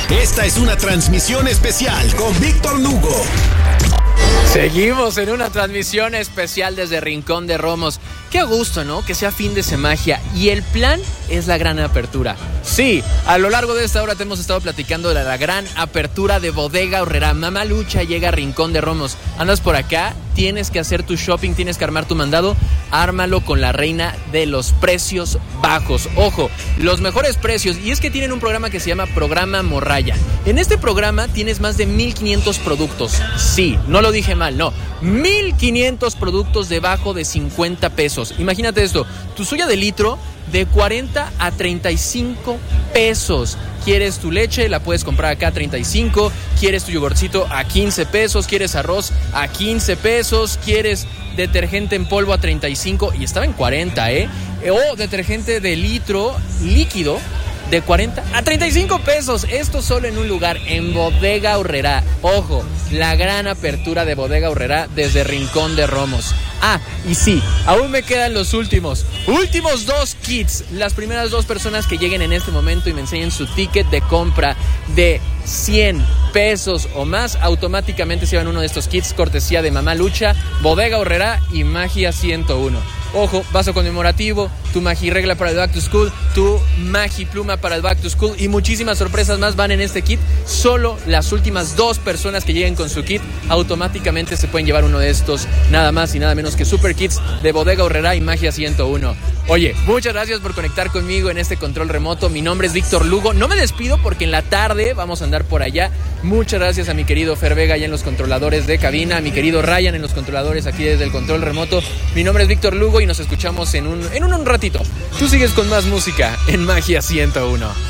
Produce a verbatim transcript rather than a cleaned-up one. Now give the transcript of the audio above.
Esta es una transmisión especial con Víctor Lugo. Seguimos en una transmisión especial desde Rincón de Romos. Qué gusto, ¿no? Que sea fin de semagia. Y el plan es la gran apertura. Sí, a lo largo de esta hora te hemos estado platicando de la gran apertura de Bodega Aurrerá. Mamalucha llega a Rincón de Romos. ¿Andas por acá? Tienes que hacer tu shopping, tienes que armar tu mandado. Ármalo con la reina de los precios bajos. Ojo, los mejores precios. Y es que tienen un programa que se llama Programa Morralla. En este programa tienes más de mil quinientos productos. Sí, no lo dije mal, no. mil quinientos productos debajo de cincuenta pesos. Imagínate esto, tu soya de litro de cuarenta a treinta y cinco pesos. ¿Quieres tu leche? La puedes comprar acá a treinta y cinco. ¿Quieres tu yogurcito? A quince pesos. ¿Quieres arroz? A quince pesos. ¿Quieres detergente en polvo? A treinta y cinco. Y estaba en cuarenta, ¿eh? O detergente de litro líquido de cuarenta a treinta y cinco pesos. Esto solo en un lugar, en Bodega Aurrerá. Ojo, la gran apertura de Bodega Aurrerá desde Rincón de Romos. Ah, y sí, aún me quedan los últimos Últimos dos kits. Las primeras dos personas que lleguen en este momento y me enseñen su ticket de compra de cien pesos o más, automáticamente se llevan uno de estos kits, cortesía de Mamalucha, Bodega Aurrerá y Magia ciento uno. Ojo, vaso conmemorativo, tu Magiregla para el Back to School, tu Magipluma para el Back to School y muchísimas sorpresas más van en este kit. Solo las últimas dos personas que lleguen con su kit automáticamente se pueden llevar uno de estos, nada más y nada menos que Super Kits de Bodega Aurrerá y Magia ciento uno. Oye, muchas gracias por conectar conmigo en este control remoto. Mi nombre es Víctor Lugo. No me despido porque en la tarde vamos a andar por allá. Muchas gracias a mi querido Fer Vega allá en los controladores de cabina, a mi querido Ryan en los controladores aquí desde el control remoto. Mi nombre es Víctor Lugo y nos escuchamos en un, en un, un ratito. Tú sigues con más música en Magia ciento uno.